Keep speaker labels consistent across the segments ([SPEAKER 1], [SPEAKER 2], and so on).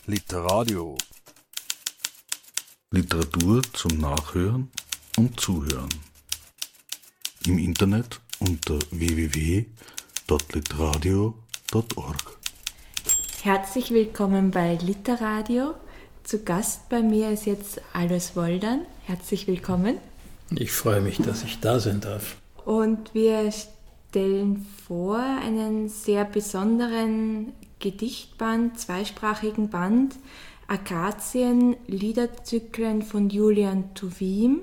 [SPEAKER 1] Literadio.
[SPEAKER 2] Literatur zum Nachhören und Zuhören. Im Internet unter www.literadio.org.
[SPEAKER 3] Herzlich willkommen bei Literadio. Zu Gast bei mir ist jetzt Alois Woldern. Herzlich willkommen.
[SPEAKER 4] Ich freue mich, dass ich da sein darf. Und
[SPEAKER 3] wir stellen vor einen sehr besonderen Gedichtband, zweisprachigen Band, Akazien, Liederzyklen von Julian Tuwim,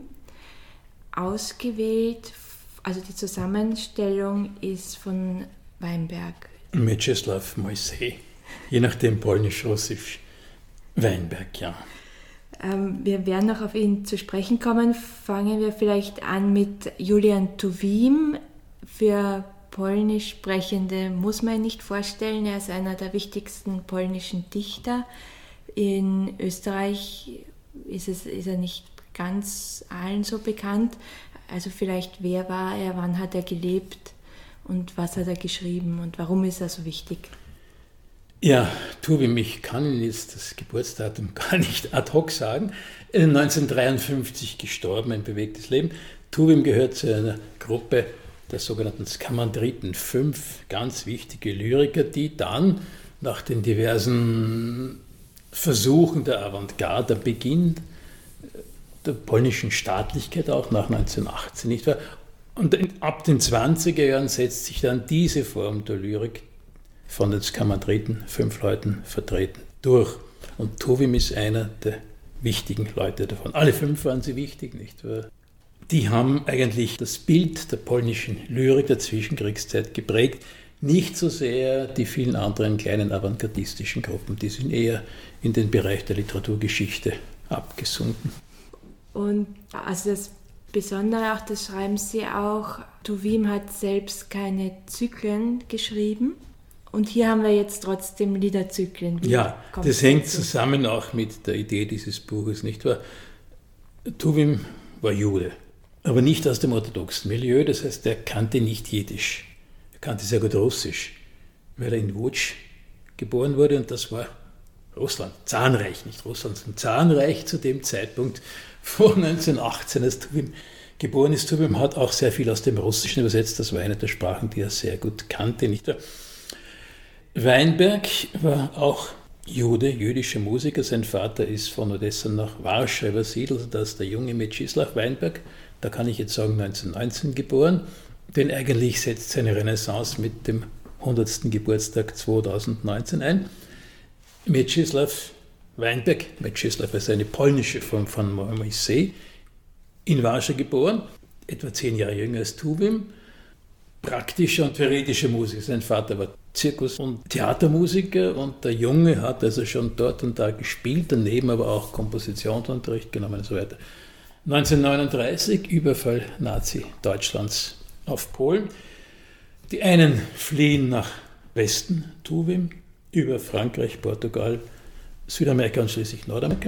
[SPEAKER 3] ausgewählt, also die Zusammenstellung ist von Weinberg.
[SPEAKER 4] Mieczysław Moisej, je nachdem polnisch-russisch, Weinberg, ja.
[SPEAKER 3] Wir werden noch auf ihn zu sprechen kommen. Fangen wir vielleicht an mit Julian Tuwim. Für polnisch Sprechende muss man ihn nicht vorstellen. Er ist einer der wichtigsten polnischen Dichter. In Österreich ist er nicht ganz allen so bekannt. Also vielleicht, wer war er, wann hat er gelebt und was hat er geschrieben und warum ist er so wichtig?
[SPEAKER 4] Ja, Tuwim, ich kann jetzt das Geburtsdatum gar nicht ad hoc sagen. 1953 gestorben, ein bewegtes Leben. Tuwim gehört zu einer Gruppe der sogenannten Skamandriten, 5 ganz wichtige Lyriker, die dann nach den diversen Versuchen der Avantgarde, der Beginn der polnischen Staatlichkeit auch nach 1918, nicht wahr? Und ab den 20er Jahren setzt sich dann diese Form der Lyrik von den Skamandriten, 5 Leuten vertreten, durch. Und Tuwim ist einer der wichtigen Leute davon. Alle 5 waren sie wichtig, nicht wahr? Die haben eigentlich das Bild der polnischen Lyrik der Zwischenkriegszeit geprägt. Nicht so sehr die vielen anderen kleinen avantgardistischen Gruppen, die sind eher in den Bereich der Literaturgeschichte abgesunken.
[SPEAKER 3] Und also das Besondere auch, das schreiben Sie auch, Tuwim hat selbst keine Zyklen geschrieben. Und hier haben wir jetzt trotzdem Liederzyklen.
[SPEAKER 4] Ja, das hängt zusammen auch mit der Idee dieses Buches, nicht wahr? Tuwim war Jude, aber nicht aus dem orthodoxen Milieu, das heißt, er kannte nicht Jiddisch. Er kannte sehr gut Russisch, weil er in Łódź geboren wurde und das war Russland, Zarenreich, nicht Russland, sondern Zarenreich zu dem Zeitpunkt vor 1918, als Tuwim geboren ist. Tuwim hat auch sehr viel aus dem Russischen übersetzt, das war eine der Sprachen, die er sehr gut kannte, nicht wahr? Weinberg war auch Jude, jüdischer Musiker. Sein Vater ist von Odessa nach Warschau übersiedelt, also das ist der junge Mieczysław Weinberg. Da kann ich jetzt sagen 1919 geboren, denn eigentlich setzt seine Renaissance mit dem 100. Geburtstag 2019 ein. Mieczysław Weinberg, Mieczysław ist eine polnische Form von Moisej, in Warschau geboren, etwa 10 Jahre jünger als Tuwim, praktischer und theoretischer Musiker. Sein Vater war Zirkus- und Theatermusiker und der Junge hat also schon dort und da gespielt, daneben aber auch Kompositionsunterricht genommen und so weiter. 1939, Überfall Nazi-Deutschlands auf Polen. Die einen fliehen nach Westen, Tuwim, über Frankreich, Portugal, Südamerika und schließlich Nordamerika.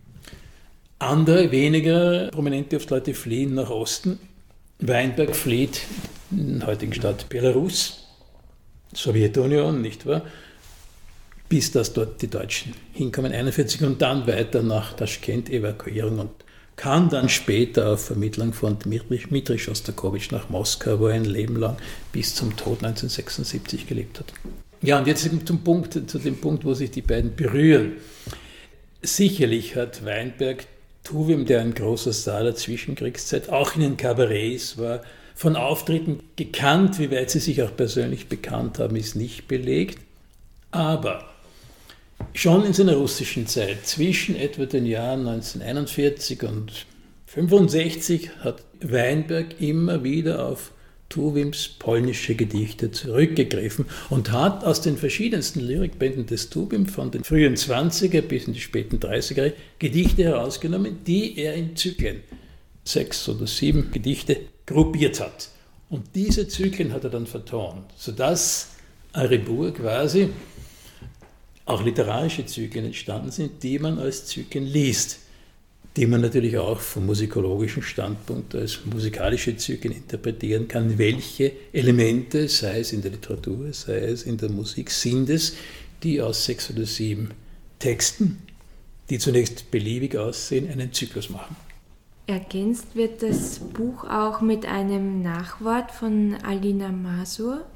[SPEAKER 4] Andere, weniger prominente Leute fliehen nach Osten. Weinberg flieht in der heutigen Stadt Belarus, Sowjetunion, nicht wahr? Bis dass dort die Deutschen hinkommen, 1941 und dann weiter nach Taschkent, Evakuierung und kann dann später auf Vermittlung von Dmitri Schostakowitsch nach Moskau, wo er ein Leben lang bis zum Tod 1976 gelebt hat. Ja, und jetzt zu dem Punkt, wo sich die beiden berühren. Sicherlich hat Weinberg Tuwim, der ein großer Star der Zwischenkriegszeit, auch in den Kabarets war, von Auftritten gekannt, wie weit sie sich auch persönlich bekannt haben, ist nicht belegt. Aber schon in seiner russischen Zeit, zwischen etwa den Jahren 1941 und 1965, hat Weinberg immer wieder auf Tuwims polnische Gedichte zurückgegriffen und hat aus den verschiedensten Lyrikbänden des Tuwim von den frühen 20er bis in die späten 30er Gedichte herausgenommen, die er in Zyklen, 6 oder 7 Gedichte, gruppiert hat. Und diese Zyklen hat er dann vertont, sodass Aribur quasi auch literarische Zyklen entstanden sind, die man als Zyklen liest, die man natürlich auch vom musikologischen Standpunkt als musikalische Zyklen interpretieren kann. Welche Elemente, sei es in der Literatur, sei es in der Musik, sind es, die aus 6 oder 7 Texten, die zunächst beliebig aussehen, einen Zyklus machen.
[SPEAKER 3] Ergänzt wird das Buch auch mit einem Nachwort von Alina Masur,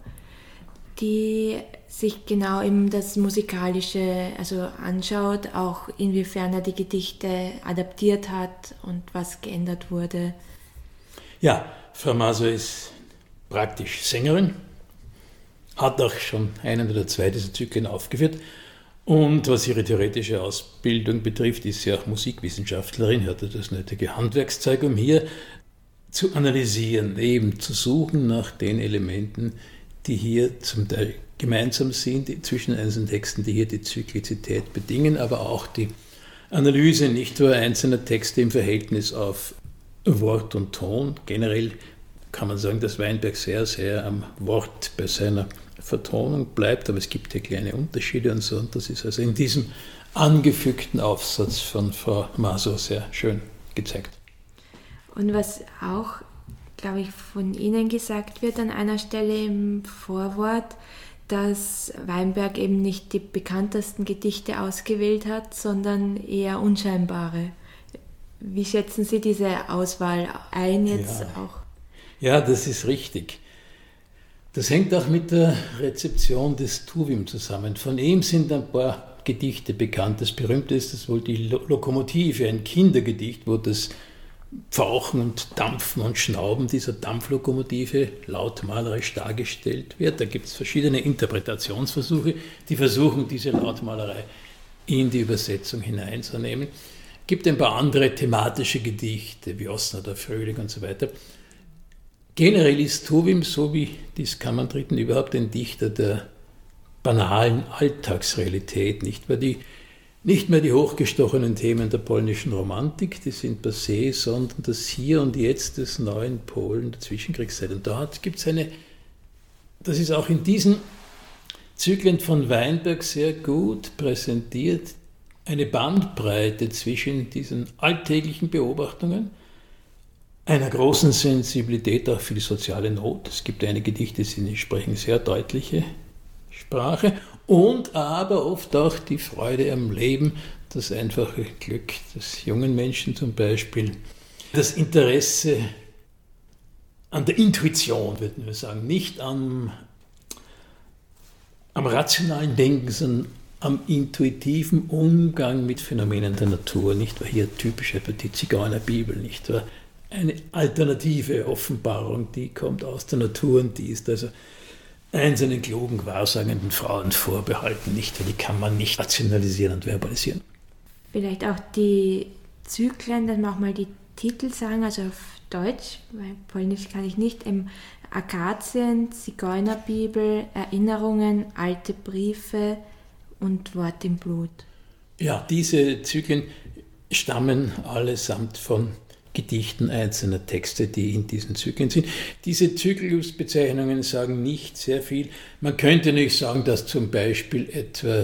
[SPEAKER 3] die sich genau eben das Musikalische anschaut, auch inwiefern er die Gedichte adaptiert hat und was geändert wurde.
[SPEAKER 4] Ja, Frau Masur ist praktisch Sängerin, hat auch schon einen oder zwei dieser Zyklen aufgeführt. Und was ihre theoretische Ausbildung betrifft, ist sie auch Musikwissenschaftlerin, hatte das nötige Handwerkszeug, um hier zu analysieren, eben zu suchen nach den Elementen, die hier zum Teil gemeinsam sind zwischen einzelnen Texten, die hier die Zyklizität bedingen, aber auch die Analyse nicht nur einzelner Texte im Verhältnis auf Wort und Ton. Generell kann man sagen, dass Weinberg sehr, sehr am Wort bei seiner Vertonung bleibt, aber es gibt hier kleine Unterschiede und so. Und das ist also in diesem angefügten Aufsatz von Frau Masur sehr schön gezeigt.
[SPEAKER 3] Und was auch, glaube ich, von Ihnen gesagt wird an einer Stelle im Vorwort, dass Weinberg eben nicht die bekanntesten Gedichte ausgewählt hat, sondern eher unscheinbare. Wie schätzen Sie diese Auswahl ein jetzt auch?
[SPEAKER 4] Ja, das ist richtig. Das hängt auch mit der Rezeption des Tuvim zusammen. Von ihm sind ein paar Gedichte bekannt. Das berühmte ist wohl die Lokomotive, ein Kindergedicht, wo das Pfauchen und Dampfen und Schnauben dieser Dampflokomotive lautmalerisch dargestellt wird. Da gibt es verschiedene Interpretationsversuche, die versuchen, diese Lautmalerei in die Übersetzung hineinzunehmen. Es gibt ein paar andere thematische Gedichte, wie Osna der Frühling und so weiter. Generell ist Tuvim, so wie die Skamandriten, überhaupt ein Dichter der banalen Alltagsrealität, nicht mehr die hochgestochenen Themen der polnischen Romantik, die sind passé, sondern das Hier und Jetzt des neuen Polen der Zwischenkriegszeit. Und dort gibt es das ist auch in diesen Zyklen von Weinberg sehr gut präsentiert, eine Bandbreite zwischen diesen alltäglichen Beobachtungen, einer großen Sensibilität auch für die soziale Not. Es gibt einige Gedichte, die sprechen sehr deutliche Sprache und aber oft auch die Freude am Leben, das einfache Glück des jungen Menschen zum Beispiel, das Interesse an der Intuition, würden wir sagen, nicht am rationalen Denken, sondern am intuitiven Umgang mit Phänomenen der Natur, nicht wahr? Hier typisch etwa die Zigeunerbibel, nicht wahr? Eine alternative Offenbarung, die kommt aus der Natur und die ist also einzelnen klugen, wahrsagenden Frauen vorbehalten, nicht? Die kann man nicht rationalisieren und verbalisieren.
[SPEAKER 3] Vielleicht auch die Zyklen, dass wir auch mal die Titel sagen, also auf Deutsch, weil Polnisch kann ich nicht, im Akazien, Zigeunerbibel, Erinnerungen, alte Briefe und Wort im Blut.
[SPEAKER 4] Ja, diese Zyklen stammen allesamt von Gedichten einzelner Texte, die in diesen Zyklen sind. Diese Zyklusbezeichnungen sagen nicht sehr viel. Man könnte nicht sagen, dass zum Beispiel etwa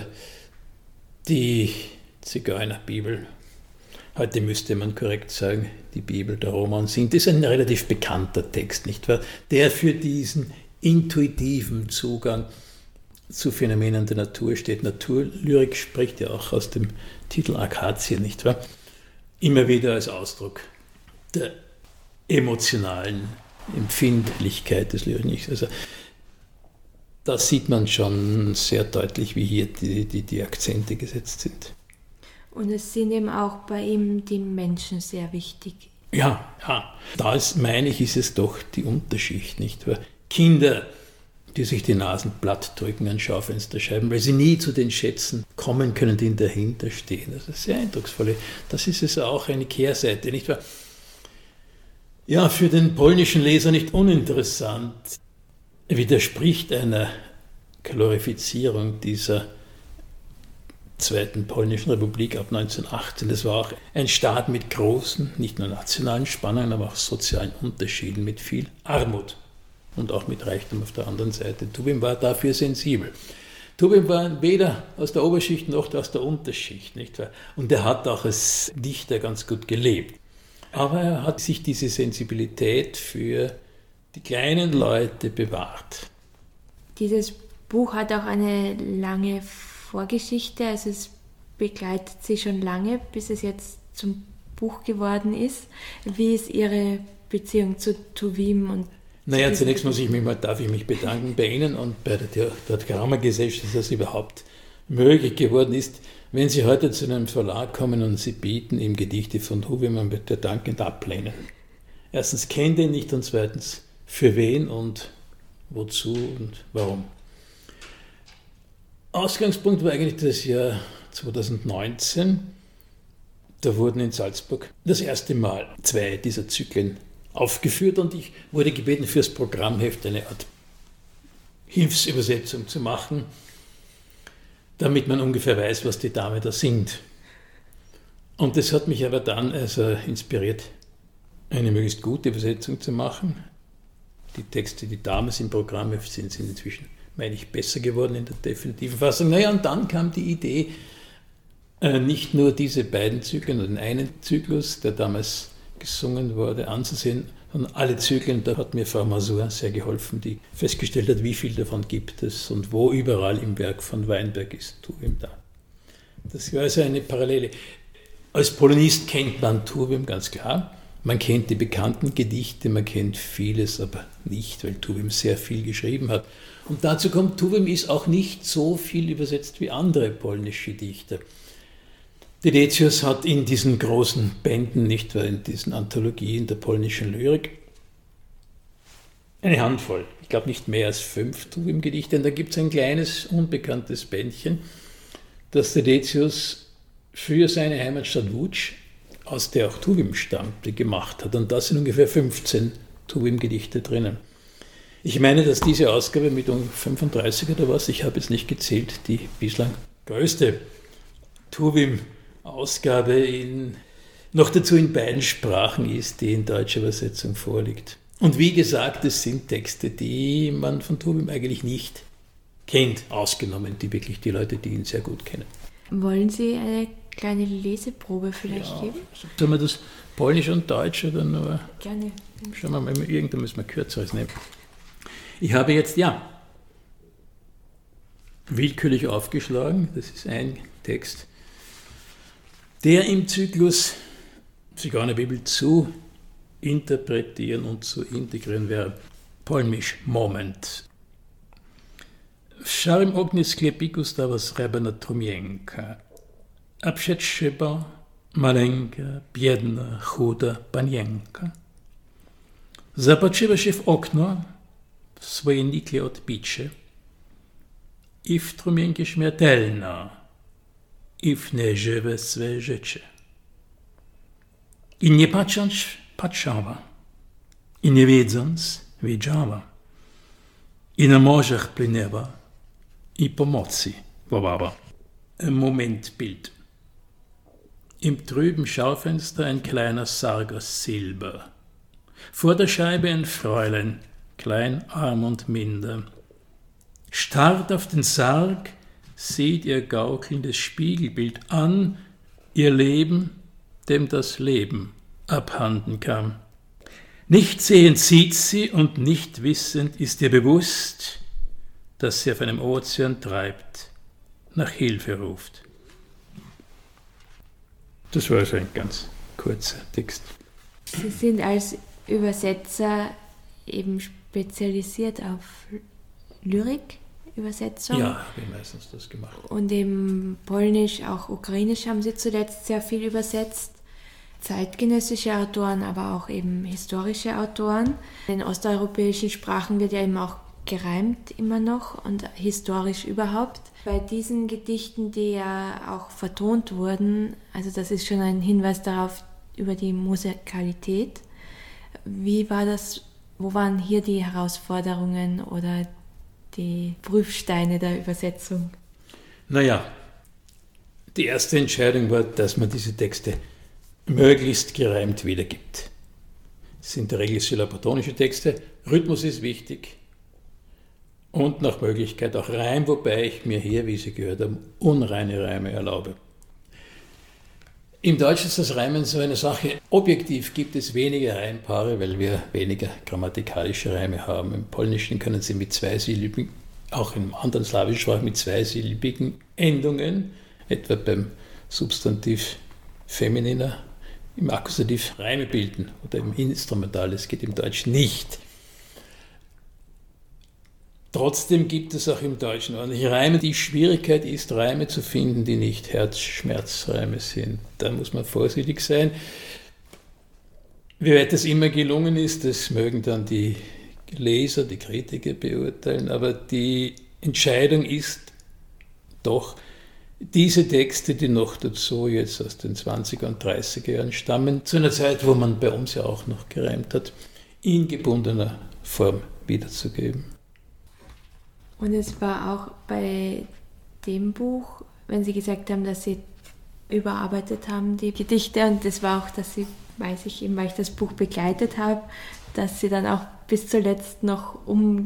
[SPEAKER 4] die Zigeunerbibel, heute müsste man korrekt sagen, die Bibel der Roma und Sinti, ist ein relativ bekannter Text, nicht wahr? Der für diesen intuitiven Zugang zu Phänomenen der Natur steht. Naturlyrik spricht ja auch aus dem Titel Akazien, nicht wahr? Immer wieder als Ausdruck der emotionalen Empfindlichkeit des Lyriks. Also da sieht man schon sehr deutlich, wie hier die Akzente gesetzt sind.
[SPEAKER 3] Und es sind eben auch bei ihm die Menschen sehr wichtig.
[SPEAKER 4] Ja. Da meine ich, ist es doch die Unterschicht, nicht wahr? Kinder, die sich die Nasen platt drücken an Schaufensterscheiben, weil sie nie zu den Schätzen kommen können, die dahinter stehen. Das ist sehr eindrucksvoll. Das ist es auch eine Kehrseite, nicht wahr? Ja, für den polnischen Leser nicht uninteressant, widerspricht einer Glorifizierung dieser Zweiten Polnischen Republik ab 1918. Das war auch ein Staat mit großen, nicht nur nationalen Spannungen, aber auch sozialen Unterschieden, mit viel Armut und auch mit Reichtum auf der anderen Seite. Tuvim war dafür sensibel. Tuvim war weder aus der Oberschicht noch aus der Unterschicht, nicht wahr? Und er hat auch als Dichter ganz gut gelebt. Aber er hat sich diese Sensibilität für die kleinen Leute bewahrt.
[SPEAKER 3] Dieses Buch hat auch eine lange Vorgeschichte. Also es begleitet Sie schon lange, bis es jetzt zum Buch geworden ist. Wie ist Ihre Beziehung zu Tuvim?
[SPEAKER 4] Naja, zunächst darf ich mich bedanken bei Ihnen und bei der Theatrama-Gesellschaft, dass das überhaupt möglich geworden ist. Wenn Sie heute zu einem Verlag kommen und Sie bieten ihm Gedichte von Tuvim, man wird der dankend ablehnen. Erstens kennt er ihn nicht und zweitens für wen und wozu und warum. Ausgangspunkt war eigentlich das Jahr 2019. Da wurden in Salzburg das erste Mal 2 dieser Zyklen aufgeführt und ich wurde gebeten, fürs Programmheft eine Art Hilfsübersetzung zu machen, damit man ungefähr weiß, was die Damen da sind. Und das hat mich aber dann inspiriert, eine möglichst gute Übersetzung zu machen. Die Texte, die damals im Programmheft sind inzwischen, meine ich, besser geworden in der definitiven Fassung. Naja, und dann kam die Idee, nicht nur diese beiden Zyklen oder den einen Zyklus, der damals gesungen wurde, anzusehen, sondern alle Zyklen. Da hat mir Frau Masur sehr geholfen, die festgestellt hat, wie viel davon gibt es und wo überall im Werk von Weinberg ist Tuvim da. Das war also eine Parallele. Als Polonist kennt man Tuvim ganz klar. Man kennt die bekannten Gedichte, man kennt vieles, aber nicht, weil Tuvim sehr viel geschrieben hat. Und dazu kommt, Tuvim ist auch nicht so viel übersetzt wie andere polnische Dichter. Dedecius hat in diesen großen Bänden, nicht wahr, in diesen Anthologien der polnischen Lyrik, eine Handvoll, ich glaube nicht mehr als 5 Tuvim-Gedichte. Und da gibt es ein kleines, unbekanntes Bändchen, das Dedecius für seine Heimatstadt Łódź, aus der auch Tuvim stammte, gemacht hat. Und da sind ungefähr 15 Tuvim-Gedichte drinnen. Ich meine, dass diese Ausgabe mit ungefähr 35 oder was, ich habe jetzt nicht gezählt, die bislang größte Tuvim-Ausgabe noch dazu in beiden Sprachen ist, die in deutscher Übersetzung vorliegt. Und wie gesagt, es sind Texte, die man von Tuvim eigentlich nicht kennt, ausgenommen die Leute, die ihn sehr gut kennen.
[SPEAKER 3] Wollen Sie eine kleine Leseprobe vielleicht geben?
[SPEAKER 4] Sollen wir das Polnisch und Deutsch oder nur?
[SPEAKER 3] Gerne.
[SPEAKER 4] Schauen wir mal, irgendwann müssen wir Kürzeres nehmen. Ich habe jetzt, willkürlich aufgeschlagen, das ist ein Text, der im Zyklus Zigeuner Bibel zu interpretieren und zu integrieren wäre. Polnisch Moment. W szarym ogniu sklepiku stała srebrna trumienka, a przed szybą maleńka, biedna, chuda panienka. Zapatrzyła się w okno, w swoje nikłe odbicie i w trumienkę śmiertelna, i w nieżywe swe życie. I nie patrząc, patrzała, i nie wiedząc, wiedziała, i na morzach płynęła, i pomocy wołała. Ein Momentbild. Im trüben Schaufenster ein kleiner Sarg aus Silber. Vor der Scheibe ein Fräulein, klein, arm und minder. Starrt auf den Sarg, sieht ihr gaukelndes Spiegelbild an, ihr Leben, dem das Leben abhanden kam. Nicht sehend sieht sie und nicht wissend ist ihr bewusst, dass sie auf einem Ozean treibt, nach Hilfe ruft. Das war also ein ganz kurzer Text.
[SPEAKER 3] Sie sind als Übersetzer eben spezialisiert auf Lyrik-Übersetzung.
[SPEAKER 4] Ja, habe ich meistens das gemacht.
[SPEAKER 3] Und im Polnisch, auch Ukrainisch haben Sie zuletzt sehr viel übersetzt. Zeitgenössische Autoren, aber auch eben historische Autoren. In osteuropäischen Sprachen wird ja eben auch gereimt immer noch und historisch überhaupt. Bei diesen Gedichten, die ja auch vertont wurden, also das ist schon ein Hinweis darauf über die Musikalität. Wie war das, wo waren hier die Herausforderungen oder die Prüfsteine der Übersetzung?
[SPEAKER 4] Naja, die erste Entscheidung war, dass man diese Texte möglichst gereimt wiedergibt. Es sind in der Regel syllabotonische Texte, Rhythmus ist wichtig und nach Möglichkeit auch Reim, wobei ich mir hier, wie Sie gehört haben, unreine Reime erlaube. Im Deutschen ist das Reimen so eine Sache. Objektiv gibt es weniger Reimpaare, weil wir weniger grammatikalische Reime haben. Im Polnischen können Sie auch in anderen slawischen Sprachen mit zweisilbigen Endungen etwa beim Substantiv Femininer, im Akkusativ Reime bilden oder im Instrumental. Das geht im Deutschen nicht. Trotzdem gibt es auch im Deutschen ordentliche Reime. Die Schwierigkeit ist, Reime zu finden, die nicht Herzschmerzreime sind. Da muss man vorsichtig sein. Wie weit das immer gelungen ist, das mögen dann die Leser, die Kritiker beurteilen, aber die Entscheidung ist doch, diese Texte, die noch dazu jetzt aus den 20er und 30er Jahren stammen, zu einer Zeit, wo man bei uns ja auch noch gereimt hat, in gebundener Form wiederzugeben.
[SPEAKER 3] Und es war auch bei dem Buch, wenn Sie gesagt haben, dass Sie überarbeitet haben, die Gedichte, und das war auch, dass Sie, weiß ich eben, weil ich das Buch begleitet habe, dass Sie dann auch bis zuletzt noch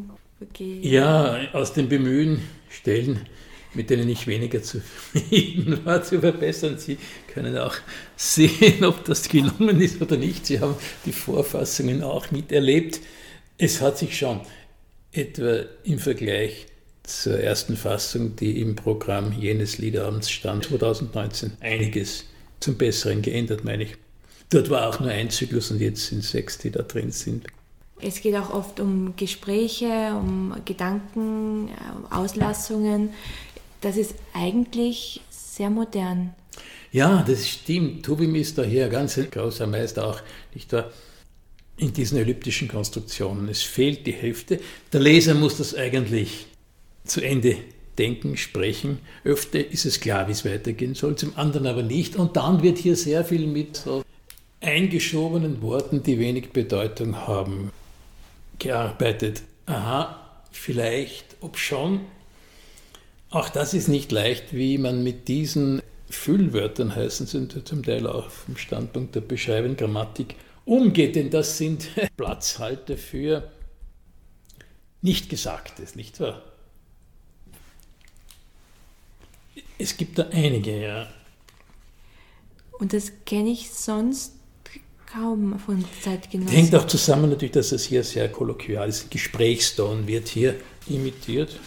[SPEAKER 4] Ja, aus dem Bemühen, Stellen, mit denen ich weniger zufrieden war, zu verbessern. Sie können auch sehen, ob das gelungen ist oder nicht. Sie haben die Vorfassungen auch miterlebt. Es hat sich schon etwa im Vergleich zur ersten Fassung, die im Programm jenes Liederabends stand, 2019, einiges zum Besseren geändert, meine ich. Dort war auch nur ein Zyklus und jetzt sind 6, die da drin sind.
[SPEAKER 3] Es geht auch oft um Gespräche, um Gedanken, Auslassungen. Das ist eigentlich sehr modern.
[SPEAKER 4] Ja, das stimmt. Tuvim ist daher ein ganz großer Meister auch, nicht wahr? In diesen elliptischen Konstruktionen. Es fehlt die Hälfte. Der Leser muss das eigentlich zu Ende denken, sprechen. Öfter ist es klar, wie es weitergehen soll, zum anderen aber nicht. Und dann wird hier sehr viel mit so eingeschobenen Worten, die wenig Bedeutung haben, gearbeitet. Aha, vielleicht, obschon, auch das ist nicht leicht, wie man mit diesen Füllwörtern, heißen sie zum Teil auch vom Standpunkt der beschreibenden Grammatik, umgeht, denn das sind Platzhalter für Nicht-Gesagtes, nicht wahr? Es gibt da einige, ja.
[SPEAKER 3] Und das kenne ich sonst kaum von Zeitgenossen.
[SPEAKER 4] Hängt auch zusammen natürlich, dass es hier sehr kolloquial ist. Gesprächston wird hier imitiert.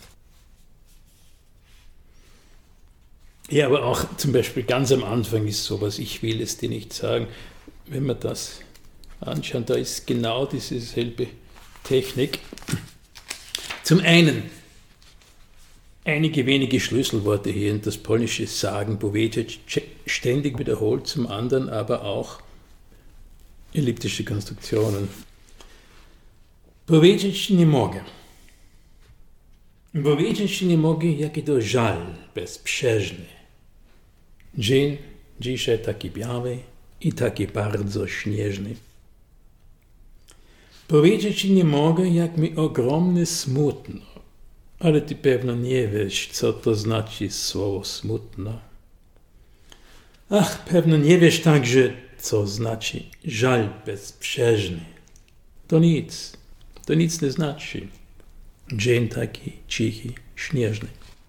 [SPEAKER 4] Ja, aber auch zum Beispiel ganz am Anfang ist sowas, ich will es dir nicht sagen. Wenn wir das anschauen, da ist genau dieselbe Technik. Zum einen einige wenige Schlüsselworte hier in das polnische Sagen, Powiedzieć, ständig wiederholt, zum anderen aber auch elliptische Konstruktionen. Powiedzieć nie mogę. Powiedzieć nie mogę, jaki to żal bezbrzeżny. Dzień dzisiaj taki biały i taki bardzo śnieżny. Powiedzieć nie mogę, jak mi ogromnie smutno, ale ty pewno nie wiesz, co to znaczy słowo smutno. Ach, pewno nie wiesz także, co znaczy żal bezbrzeżny. To nic nie znaczy. Dzień taki cichy, śnieżny.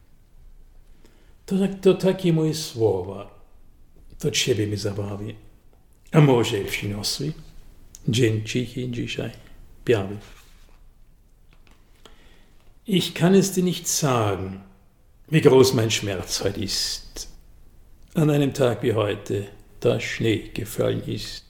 [SPEAKER 4] To takie moje słowa, to ciebie mi zabawi. A może przyniosły? Dzień cichy dzisiaj, biały. Ich kann es dir nicht sagen, wie groß mein Schmerz heute ist. An einem Tag wie heute, da Schnee gefallen ist.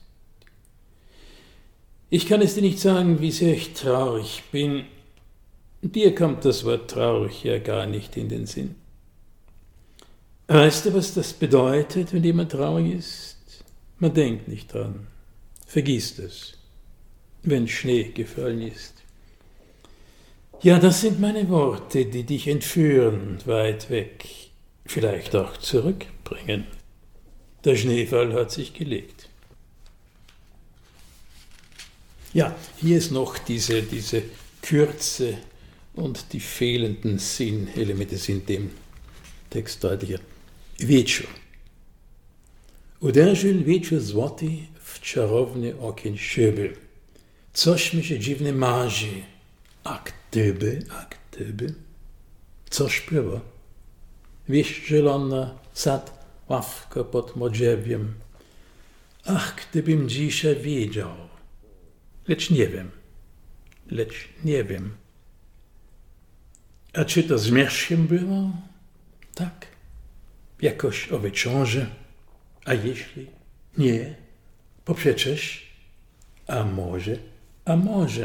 [SPEAKER 4] Ich kann es dir nicht sagen, wie sehr ich traurig bin. Dir kommt das Wort traurig ja gar nicht in den Sinn. Weißt du, was das bedeutet, wenn jemand traurig ist? Man denkt nicht dran, vergisst es, wenn Schnee gefallen ist. Ja, das sind meine Worte, die dich entführen, weit weg, vielleicht auch zurückbringen. Der Schneefall hat sich gelegt. Ja, hier ist noch diese Kürze und die fehlenden Sinnelemente sind dem Text deutlicher. Wieczór. Uderzył wieczór złoty w czarowny okien szyby. Coś mi się dziwnie marzy. A gdyby, co śpiewa? Wieś zielona, sad, ławka pod modziewiem. Ach, gdybym dzisiaj wiedział. Lecz nie wiem. A czy to zmierzchem było? Tak, jakoś owiecząże, a jeśli nie, bo przecież, a może.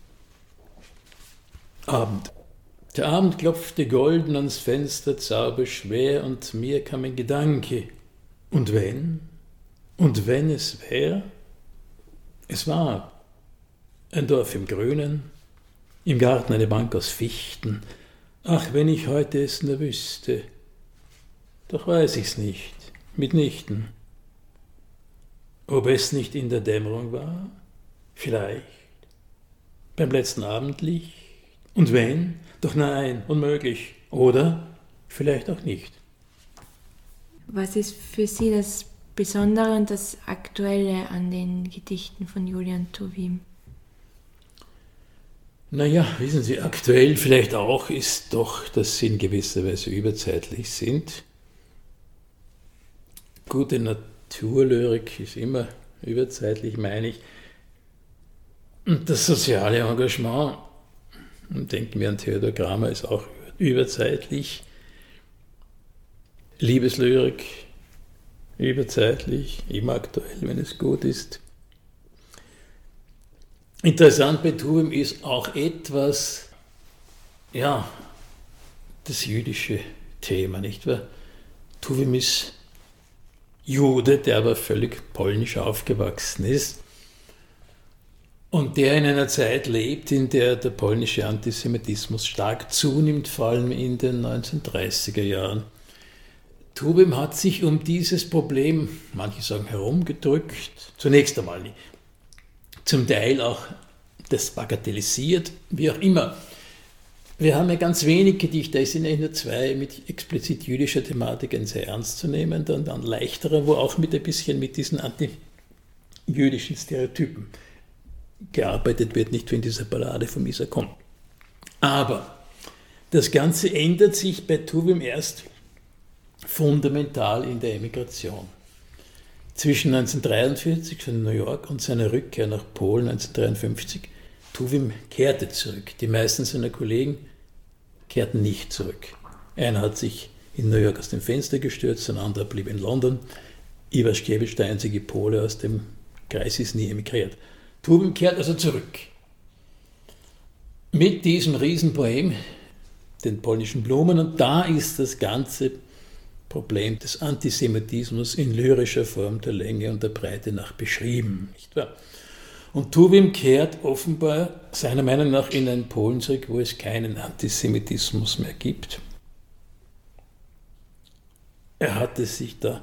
[SPEAKER 4] Abend. Der Abend klopfte golden ans Fenster, zauberschwer, und mir kam ein Gedanke. Und wenn es wär? Es war ein Dorf im Grünen, im Garten eine Bank aus Fichten. Ach, wenn ich heute es nur wüsste, doch weiß ich's nicht, mitnichten. Ob es nicht in der Dämmerung war? Vielleicht. Beim letzten Abendlicht? Und wenn? Doch nein, unmöglich. Oder vielleicht auch nicht.
[SPEAKER 3] Was ist für Sie das Besondere und das Aktuelle an den Gedichten von Julian Tuwim?
[SPEAKER 4] Naja, wissen Sie, aktuell vielleicht auch ist doch, dass sie in gewisser Weise überzeitlich sind. Gute Naturlyrik ist immer überzeitlich, meine ich. Und das soziale Engagement, denken wir an Theodor Kramer, ist auch überzeitlich. Liebeslyrik, überzeitlich, immer aktuell, wenn es gut ist. Interessant bei Tuwim ist auch etwas, ja, das jüdische Thema, nicht wahr? Tuwim ist Jude, der aber völlig polnisch aufgewachsen ist und der in einer Zeit lebt, in der der polnische Antisemitismus stark zunimmt, vor allem in den 1930er Jahren. Tuwim hat sich um dieses Problem, manche sagen herumgedrückt, zunächst einmal nicht, zum Teil auch das bagatellisiert, wie auch immer. Wir haben ja ganz wenig Gedichte, es sind ja nur zwei mit explizit jüdischer Thematik, ein sehr ernstzunehmender und dann leichterer, wo auch mit ein bisschen mit diesen antijüdischen Stereotypen gearbeitet wird, nicht wie in dieser Ballade von Misa kommt. Aber das Ganze ändert sich bei Tuwim erst fundamental in der Emigration. Zwischen 1943 von New York und seiner Rückkehr nach Polen 1953, Tuwim kehrte zurück. Die meisten seiner Kollegen kehrten nicht zurück. Einer hat sich in New York aus dem Fenster gestürzt, ein anderer blieb in London. Iwaszkiewicz, der einzige Pole aus dem Kreis, ist nie emigriert. Tuwim kehrt also zurück. Mit diesem Riesenpoem, den polnischen Blumen, und da ist das ganze Problem des Antisemitismus in lyrischer Form der Länge und der Breite nach beschrieben, nicht wahr? Und Tuwim kehrt offenbar seiner Meinung nach in ein Polen zurück, wo es keinen Antisemitismus mehr gibt. Er hatte sich da,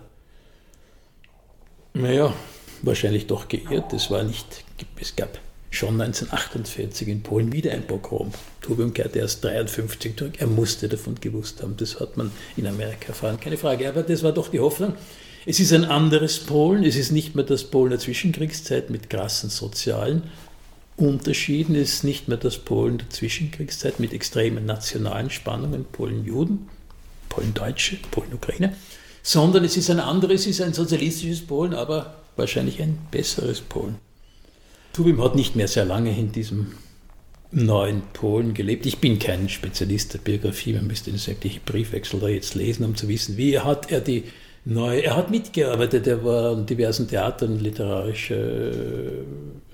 [SPEAKER 4] wahrscheinlich doch geirrt. Es gab schon 1948 in Polen wieder ein Pogrom. Tuwim kehrte erst 1953 zurück. Er musste davon gewusst haben. Das hat man in Amerika erfahren, keine Frage. Aber das war doch die Hoffnung. Es ist ein anderes Polen. Es ist nicht mehr das Polen der Zwischenkriegszeit mit krassen sozialen Unterschieden. Es ist nicht mehr das Polen der Zwischenkriegszeit mit extremen nationalen Spannungen, Polen-Juden, Polen-Deutsche, Polen-Ukrainer, sondern es ist ein anderes, es ist ein sozialistisches Polen, aber wahrscheinlich ein besseres Polen. Tuwim hat nicht mehr sehr lange in diesem neuen Polen gelebt. Ich bin kein Spezialist der Biografie, man müsste den sämtlichen Briefwechsel da jetzt lesen, um zu wissen, wie er hat mitgearbeitet, er war an diversen Theatern literarischer,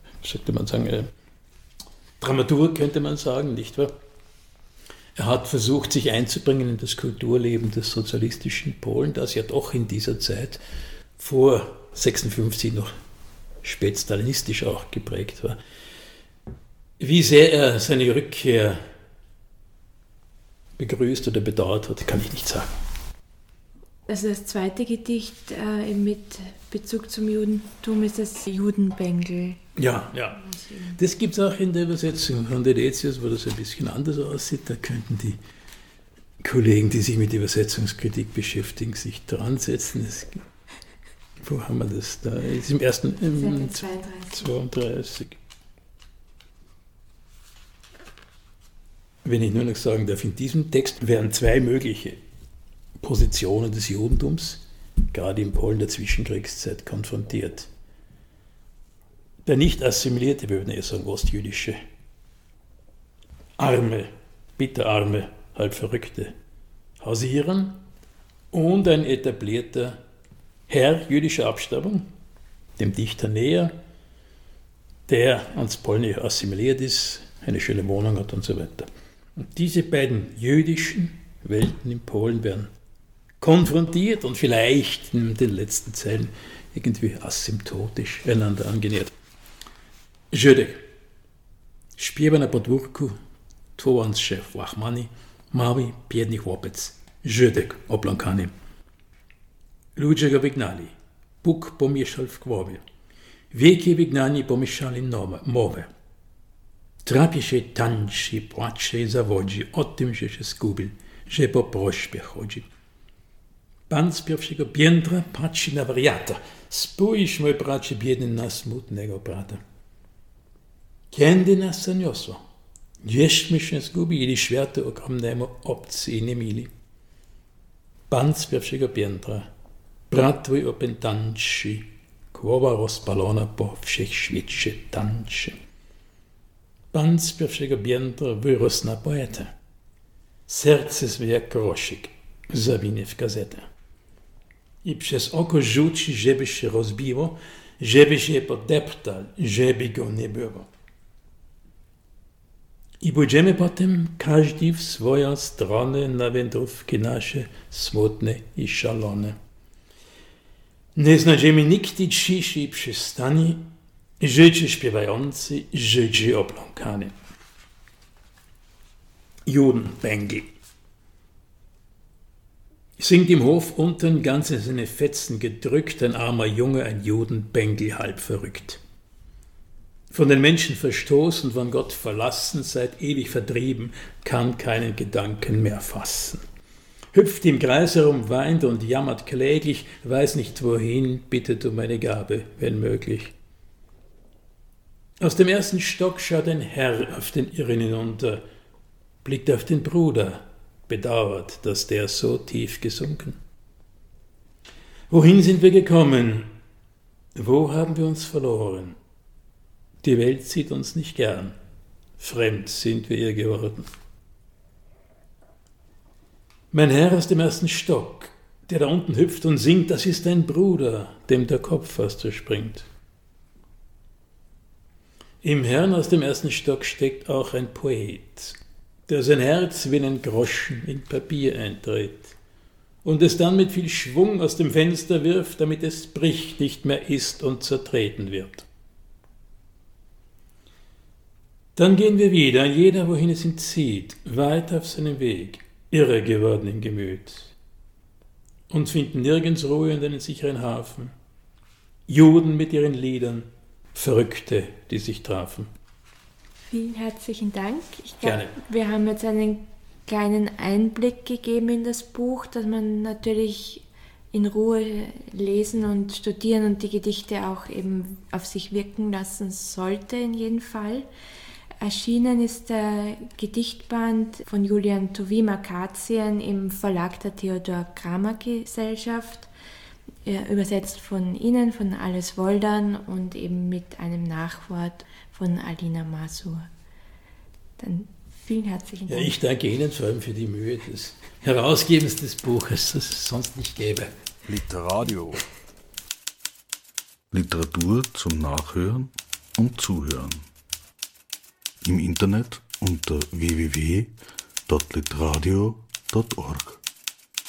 [SPEAKER 4] Dramaturg könnte man sagen, nicht wahr? Er hat versucht, sich einzubringen in das Kulturleben des sozialistischen Polen, das ja doch in dieser Zeit vor 1956 noch spätstalinistisch auch geprägt war. Wie sehr er seine Rückkehr begrüßt oder bedauert hat, kann ich nicht sagen.
[SPEAKER 3] Also das zweite Gedicht mit Bezug zum Judentum ist das Judenbengel.
[SPEAKER 4] Ja. Das gibt es auch in der Übersetzung von Dedetius, wo das ein bisschen anders aussieht. Da könnten die Kollegen, die sich mit Übersetzungskritik beschäftigen, sich dran setzen. Wo haben wir das da? Das ist im ersten, im 32. Wenn ich nur noch sagen darf, in diesem Text wären zwei mögliche Positionen des Judentums, gerade in Polen der Zwischenkriegszeit, konfrontiert. Der nicht assimilierte, wir würden eher sagen ostjüdische, arme, bitterarme, halb Verrückte hausieren und ein etablierter Herr jüdischer Abstammung, dem Dichter näher, der ans Polnische assimiliert ist, eine schöne Wohnung hat und so weiter. Und diese beiden jüdischen Welten in Polen werden konfrontiert und vielleicht in den letzten Zeilen irgendwie asymptotisch einander angenähert. Żydek. Śpiewa na podwórku twołąc w łachmani mały biedny chłopiec, Żydek opląkany. Ludzie go wygnali, Bóg pomieszał w głowie. Wielkie wygnani pomieszali mowę. Trapie się, tańczy, płacze i zawodzi o tym, że się zgubił, że po prośbie chodzi. Pan z pierwszego piętra patrzy na wariata. Spójrz, mój bracie biedny, na smutnego brata. Kiedy nas zaniosło? Gdzieśmy się zgubili, światu ogromnemu obcy i niemili. Pan z pierwszego piętra, brat twój opętańczy, głowa rozpalona po wszechświecie tańczy. Pan z pierwszego piętra wyrósł na poetę. Serce swe jak groszyk zawinie w gazetę. I przez oko rzuci, żeby się rozbiło, żeby się podeptał, żeby go nie było. I pójdziemy potem każdy w swoją stronę na wędrówki nasze smutne i szalone. Nie znajdziemy nigdy ciszy i przystani, Życie śpiewający, życie opląkany. Judenbengel. Singt im Hof unten, ganz in seine Fetzen gedrückt, ein armer Junge, ein Judenbengel, halb verrückt. Von den Menschen verstoßen, von Gott verlassen, seit ewig vertrieben, kann keinen Gedanken mehr fassen. Hüpft im Kreis herum, weint und jammert kläglich, weiß nicht wohin, bittet um eine Gabe, wenn möglich. Aus dem ersten Stock schaut ein Herr auf den Irren hinunter, blickt auf den Bruder, bedauert, dass der so tief gesunken. Wohin sind wir gekommen? Wo haben wir uns verloren? Die Welt sieht uns nicht gern, fremd sind wir ihr geworden. Mein Herr aus dem ersten Stock, der da unten hüpft und singt, das ist ein Bruder, dem der Kopf fast zerspringt. Im Herrn aus dem ersten Stock steckt auch ein Poet, der sein Herz wie einen Groschen in Papier eindreht und es dann mit viel Schwung aus dem Fenster wirft, damit es bricht, nicht mehr ist und zertreten wird. Dann gehen wir wieder, jeder wohin es ihn zieht, weiter auf seinem Weg, irre geworden im Gemüt, und finden nirgends Ruhe und einen sicheren Hafen. Juden mit ihren Liedern, Verrückte, die sich trafen.
[SPEAKER 3] Vielen herzlichen Dank. Ich
[SPEAKER 4] Gerne.
[SPEAKER 3] Wir haben jetzt einen kleinen Einblick gegeben in das Buch, das man natürlich in Ruhe lesen und studieren und die Gedichte auch eben auf sich wirken lassen sollte in jedem Fall. Erschienen ist der Gedichtband von Julian Tuwim Akazien im Verlag der Theodor Kramer Gesellschaft, übersetzt von Ihnen, von Alice Woldern und eben mit einem Nachwort von Alina Masur. Dann vielen herzlichen Dank.
[SPEAKER 4] Ja, ich danke Ihnen vor allem für die Mühe des Herausgebens des Buches, das es sonst nicht gäbe.
[SPEAKER 2] Literadio. Literatur zum Nachhören und Zuhören. Im Internet unter www.literadio.org.